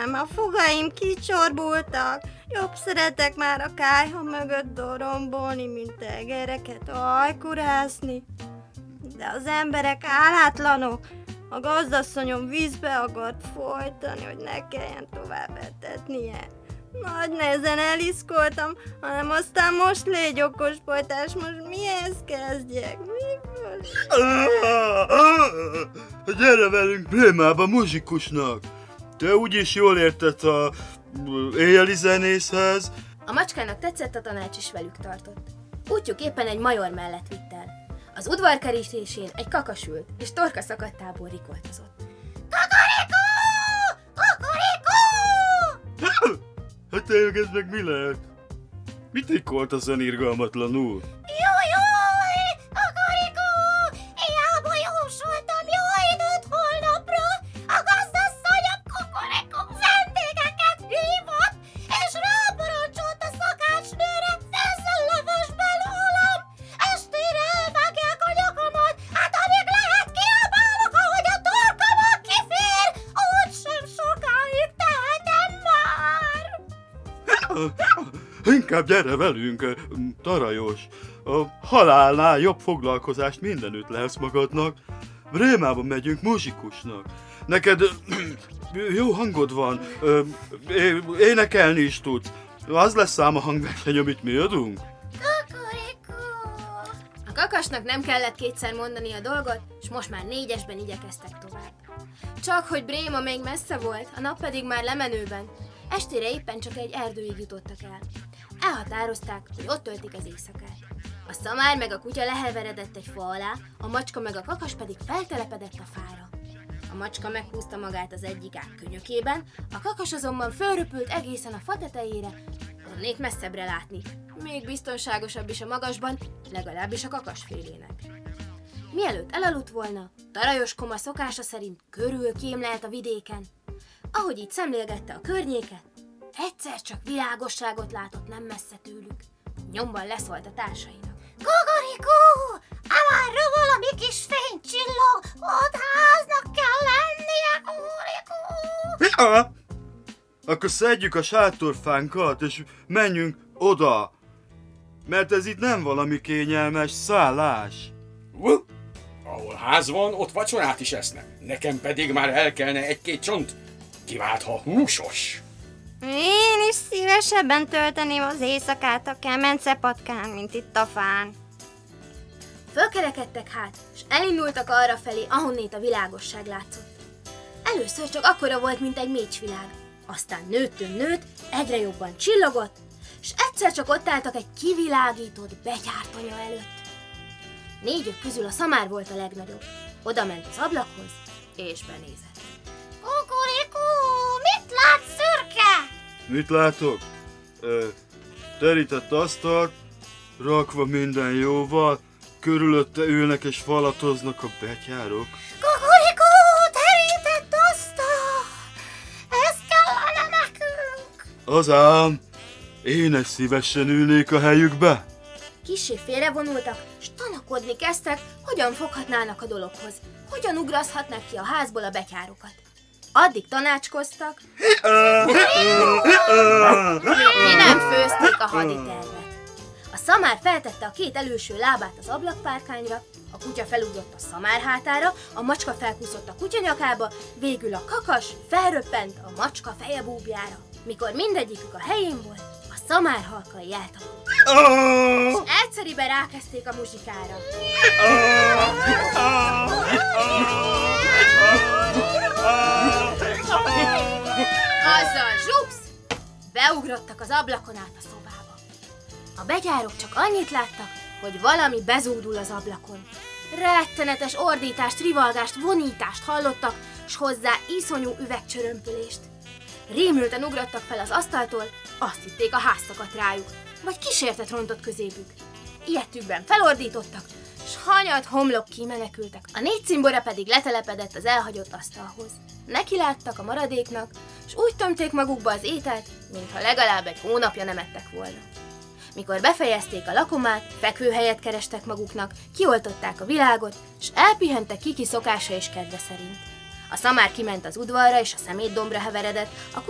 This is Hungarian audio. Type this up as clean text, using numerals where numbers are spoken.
Nekem a fogaim kicsorbultak. Jobb szeretek már a kályha mögött dorombolni, mint egereket ajkurászni. De az emberek álátlanok. A gazdasszonyom vízbe akart folytani, hogy ne kelljen tovább etetnie. Nagy nehezen eliszkoltam, hanem aztán most légy okos folytás, most mihez kezdjek? Miből? Gyere velünk Brémába muzsikusnak! Te úgyis jól érted a éjjeli zenészhez. A macskának tetszett a tanács, is velük tartott. Útjuk éppen egy major mellett vitt el. Az udvarkerítésén egy kakas ült, és torka szakadtából rikoltozott. Kakarikó! Kakarikó! Hát tényleg ez meg mi lehet? Mit rikolt az olyan irgalmatlanul? Jaj, kakarikó! Hiába jósoltam jó időt holnapra, a gazdasszonyom kukorikó vendégeket hívott, és ráparancsolt a szakácsnőre, főzzön levest belőlem. Estére elvágják a nyakamat, hát amíg lehet kiabálok, ahogy a torkomon kifér, úgysem sokáig tehetem már. Inkább gyere velünk, Tarajos. A halálnál jobb foglalkozást mindenütt lehetsz magadnak. Brémába megyünk muzsikusnak. Neked jó hangod van, énekelni is tudsz. Az lesz ám a hangverseny, amit mi adunk. Kakarikó! A kakasnak nem kellett kétszer mondani a dolgot, és most már 4-esben igyekeztek tovább. Csak hogy Bréma még messze volt, a nap pedig már lemenőben. Estére éppen csak egy erdőig jutottak el. Elhatározták, hogy ott töltik az éjszakát. A szamár meg a kutya leheveredett egy fa alá, a macska meg a kakas pedig feltelepedett a fára. A macska meghúzta magát az egyik ág könyökében, a kakas azonban fölröpült egészen a fa tetejére, onnét messzebbre látni. Még biztonságosabb is a magasban, legalábbis a kakasfélének. Mielőtt elaludt volna, Tarajos Koma szokása szerint körül kémlelt a vidéken. Ahogy így szemlélgette a környéket, egyszer csak világosságot látott nem messze tőlük. Nyomban leszólt a társainak. Kakarikó! Amarra valami kis fény csillog! Ott háznak kell lennie, Kakarikó! Ja. Akkor szedjük a sátorfánkat, és menjünk oda. Mert ez itt nem valami kényelmes szállás. Ahol ház van, ott vacsorát is esznek. Nekem pedig már el kellene egy-két csont. Kivált, ha húsos. Én is szívesebben tölteném az éjszakát a kemence patkán, mint itt a fán. Fölkerekedtek hát, és elindultak arra felé, ahonnét a világosság látszott. Először csak akkora volt, mint egy mécsvilág. Aztán nőtt, egyre jobban csillogott, és egyszer csak ott álltak egy kivilágított betyártanya előtt. 4 közül a szamár volt a legnagyobb. Oda ment az ablakhoz, és benézett. Kukurikú, mit lát, szürke? Mit látok? Terített asztalt, rakva minden jóval, körülötte ülnek és falatoznak a betyárok. Kukurikú, terített asztal! Ez kellene nekünk! Az ám, én is szívesen ülnék a helyükbe. Kissé félrevonultak, s tanakodni kezdtek, hogyan foghatnának a dologhoz, hogyan ugraszhatnák ki a házból a betyárokat. Addig tanácskoztak, mi nem főzték a haditervet. A szamár feltette a 2 előső lábát az ablakpárkányra, a kutya felugrott a szamár hátára, a macska felkúszott a kutya nyakába, végül a kakas felröppent a macska feje búbjára. Mikor mindegyikük a helyén volt, a szamár halkai eltapolt, és egyszeriben rákezdték a muzsikára. Azzal zsupsz! Beugrottak az ablakon át a szobába. A betyárok csak annyit láttak, hogy valami bezúdul az ablakon. Rettenetes ordítást, rivalgást, vonítást hallottak, s hozzá iszonyú üvegcsörömpölést. Rémülten ugrottak fel az asztaltól, azt hitték, a ház szakadt rájuk, vagy kísértet rontott közébük. Ilyettükben felordítottak, s hanyat homlok kimenekültek. A 4 cimbora pedig letelepedett az elhagyott asztalhoz. Nekiláttak a maradéknak, s úgy tömték magukba az ételt, mintha legalább egy hónapja nem ettek volna. Mikor befejezték a lakomát, fekvőhelyet kerestek maguknak, kioltották a világot, s elpihentek Kiki szokása és kedve szerint. A szamár kiment az udvarra, és a szemétdombra heveredett, a